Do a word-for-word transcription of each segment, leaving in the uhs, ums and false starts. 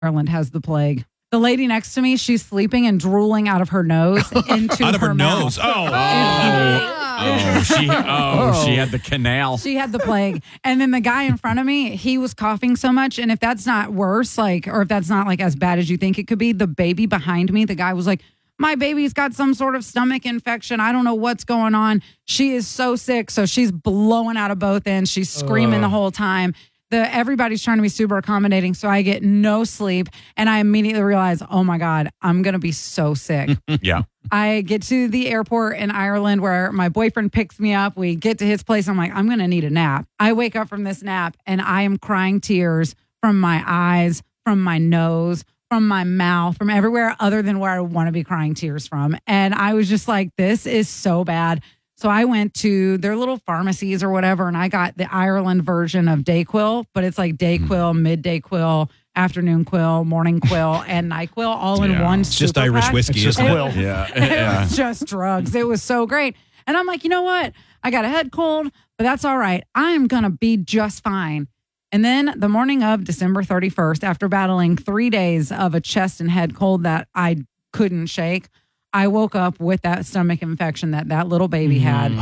Ireland has the plague. The lady next to me, she's sleeping and drooling out of her nose into out of her, her nose. mouth. Oh. Oh. Oh, she, oh, she had the canal. She had the plague. And then the guy in front of me, he was coughing so much. And if that's not worse, like, or if that's not like as bad as you think it could be, the baby behind me, the guy was like, my baby's got some sort of stomach infection. I don't know what's going on. She is so sick. So she's blowing out of both ends. She's screaming uh. the whole time. The everybody's trying to be super accommodating. So I get no sleep. And I immediately realize, oh my God, I'm going to be so sick. Yeah. I get to the airport in Ireland where my boyfriend picks me up. We get to his place. I'm like, I'm going to need a nap. I wake up from this nap and I am crying tears from my eyes, from my nose, from my mouth, from everywhere other than where I want to be crying tears from. And I was just like, this is so bad. So I went to their little pharmacies or whatever, and I got the Ireland version of Dayquil, but it's like Dayquil, midday quill, afternoon quill, morning quill, and NyQuil all in yeah. one. It's just Irish pack. whiskey. It's just quill. Yeah. It yeah. was just drugs. It was so great. And I'm like, you know what? I got a head cold, but that's all right. I am going to be just fine. And then the morning of December thirty-first, after battling three days of a chest and head cold that I couldn't shake, I woke up with that stomach infection that that little baby had.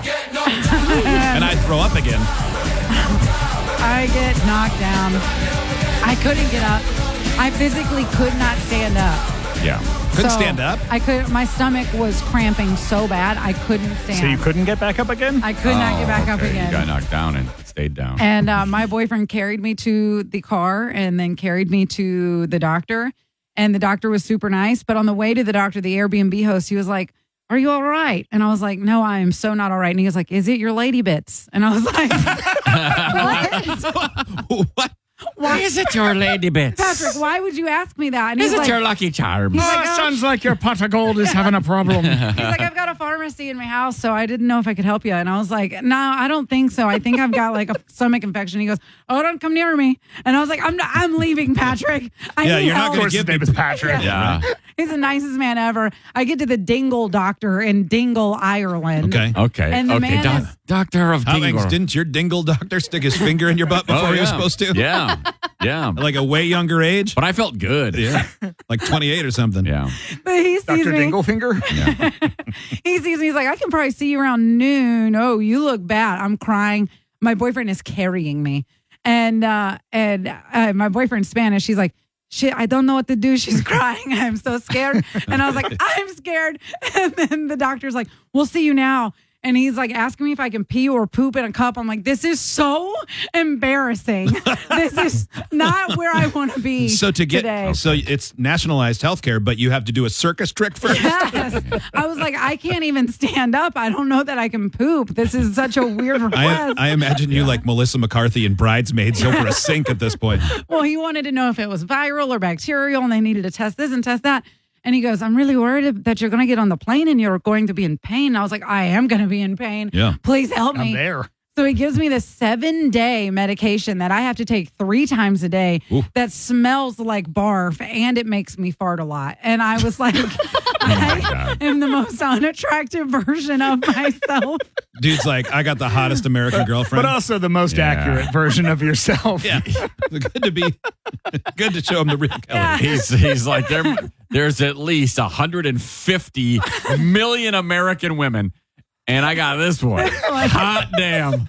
And I throw up again. I get knocked down. I couldn't get up. I physically could not stand up. Yeah. Couldn't So stand up? I could. My stomach was cramping so bad I couldn't stand. So you couldn't get back up again? I could not get back Oh, up okay. again. You got knocked down and stayed down. And uh, my boyfriend carried me to the car and then carried me to the doctor. And the doctor was super nice. But on the way to the doctor, the Airbnb host, he was like, are you all right? And I was like, no, I am so not all right. And he was like, is it your lady bits? And I was like, what? What? Why is it your lady bits? Patrick, why would you ask me that? And Is he's it like, your lucky charms? He's like, Oh, oh. sounds like your pot of gold is having a problem. He's like, I've got a pharmacy in my house, so I didn't know if I could help you. And I was like, no, I don't think so. I think I've got like a stomach infection. He goes, oh, don't come near me. And I was like, I'm not, I'm leaving, Patrick. I Yeah, need you're not help. gonna Of course, his give name me- is Patrick. Yeah. He's the nicest man ever. I get to the Dingle doctor in Dingle, Ireland. Okay. Okay. And the okay. man Doc- is- doctor of How Dingle. long didn't your dingle doctor stick his finger in your butt before Oh, he was yeah. supposed to? Yeah. Yeah. Like a way younger age? But I felt good. Yeah. Like twenty-eight or something. Yeah. But he sees Doctor me. Dinglefinger? He sees me. He's like, I can probably see you around noon. Oh, you look bad. I'm crying. My boyfriend is carrying me. And uh, and uh, my boyfriend's Spanish. He's like, shit, I don't know what to do. She's crying. I'm so scared. And I was like, I'm scared. And then the doctor's like, we'll see you now. And he's like asking me if I can pee or poop in a cup. I'm like, this is so embarrassing. This is not where I want to be. So to get today. so it's nationalized healthcare, but you have to do a circus trick first. Yes. I was like, I can't even stand up. I don't know that I can poop. This is such a weird request. I, I imagine you like Melissa McCarthy and Bridesmaids over a sink at this point. Well, he wanted to know if it was viral or bacterial, and they needed to test this and test that. And he goes, I'm really worried that you're going to get on the plane and you're going to be in pain. And I was like, I am going to be in pain. Yeah. Please help I'm me. there. So he gives me this seven day medication that I have to take three times a day Ooh. that smells like barf and it makes me fart a lot. And I was like, I am the most unattractive version of myself. Dude's like, I got the hottest American girlfriend. But also the most Yeah. accurate version of yourself. yeah. Good to be good to show him the real Kelly. Yeah. He's he's like there. There's at least one hundred fifty million American women, and I got this one. Hot damn!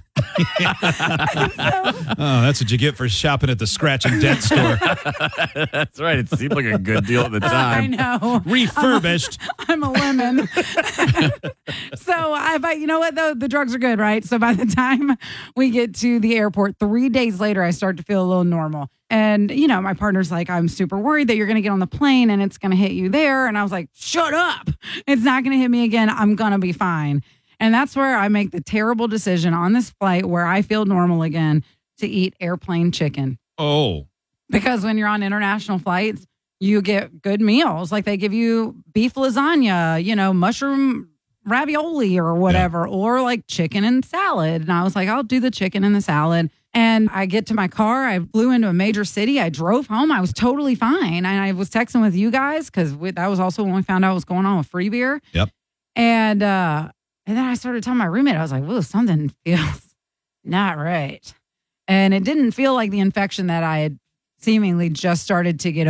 Oh, that's what you get for shopping at the scratch and dent store. That's right. It seemed like a good deal at the I time. know. Refurbished. I'm a lemon. So I, but you know what though? The drugs are good, right? So by the time we get to the airport, three days later, I start to feel a little normal. And, you know, my partner's like, I'm super worried that you're going to get on the plane and it's going to hit you there. And I was like, shut up. It's not going to hit me again. I'm going to be fine. And that's where I make the terrible decision on this flight where I feel normal again to eat airplane chicken. Oh. Because when you're on international flights, you get good meals. Like they give you beef lasagna, you know, mushroom ravioli or whatever, yeah. or like chicken and salad. And I was like, I'll do the chicken and the salad. And I get to my car. I flew into a major city. I drove home. I was totally fine. And I was texting with you guys because that was also when we found out what was going on with free beer. Yep. And, uh, and then I started telling my roommate, I was like, whoa, something feels not right. And it didn't feel like the infection that I had seemingly just started to get